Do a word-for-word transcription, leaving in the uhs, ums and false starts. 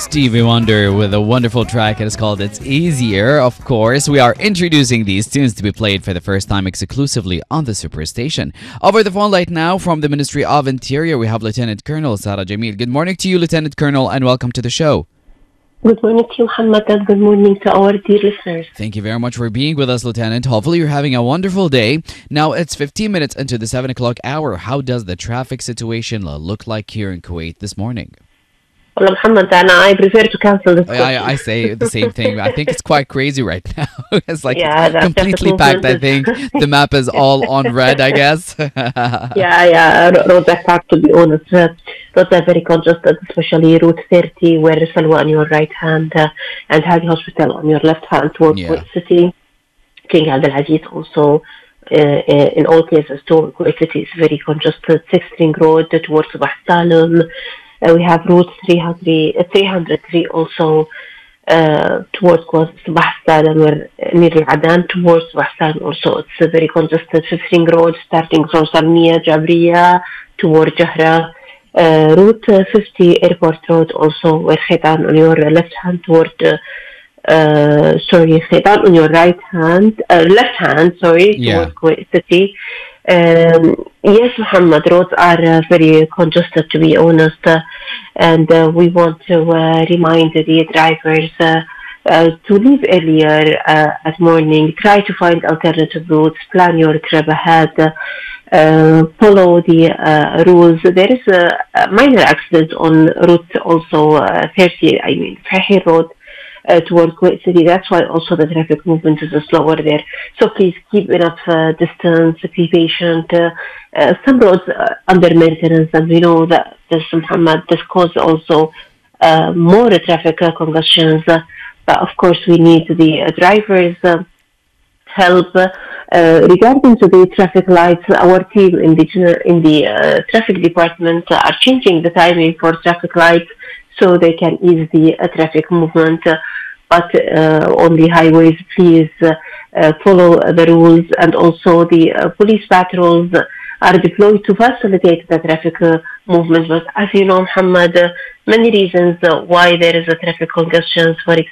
Stevie Wonder with a wonderful track. It is called It's Easier. Of course, we are introducing these tunes to be played for the first time exclusively on the Superstation. Over the phone right now from the Ministry of Interior, we have Lieutenant Colonel Sarah Jamil. Good morning to you, Lieutenant Colonel, and welcome to the show. Good morning to you, Muhammad, and good morning to our dear listeners. Thank you very much for being with us, Lieutenant. Hopefully you're having a wonderful day. Now, it's fifteen minutes into the seven o'clock hour. How does the traffic situation look like here in Kuwait this morning? Well, Muhammad, and I prefer to cancel this question. I, I say the same thing. I think it's quite crazy right now. It's like Yeah, it's that- completely that packed, I movement think. The map is all on red, I guess. Yeah, yeah, ro- roads are packed, to be honest. Uh, roads are very congested, especially Route thirty, where is Salwa on your right hand uh, and Hadi Hospital on your left hand towards Yeah. Kuwait City. King Abdul Aziz also, uh, uh, in all cases, to Kuwait City is very congested. Sixth Ring Road towards Sabah Salam. Uh, we have Route three hundred, uh, three hundred three also uh, towards Sabah Salam, where near Al-Adan towards Sabah Salam also. It's a very congested. Fifth Ring Road starting from Salmiya, Jabriya towards Jahra. Uh, Route uh, fifty Airport Road also, where Khaitan on your left hand toward uh, uh, sorry, Khaitan on your right hand, uh, left hand, sorry, Yeah. towards Kuwait City. Um, yes, Muhammad, roads are uh, very congested, to be honest, uh, and uh, we want to uh, remind the drivers uh, uh, to leave earlier uh, at morning, try to find alternative routes, plan your trip ahead, uh, uh, follow the uh, rules. There is a, a minor accident on route also uh, thirty, I mean, Fahi Road, uh, towards Kuwait City. That's why also the traffic movement is slower there. So please keep enough uh, distance, be patient. Uh, uh, some roads uh, under maintenance, and we know that this, Muhammad, this causes also uh, more traffic uh, congestions. Uh, but of course, we need the uh, drivers' uh, help. Uh, regarding to the traffic lights, our team in the gener- in the uh, traffic department uh, are changing the timing for traffic lights so they can ease the uh, traffic movement. Uh, but uh, on the highways, please uh, uh, follow the rules, and also the uh, police patrols are deployed to facilitate the traffic uh, movement. But as you know, Muhammad, uh, many reasons uh, why there is a traffic congestion. For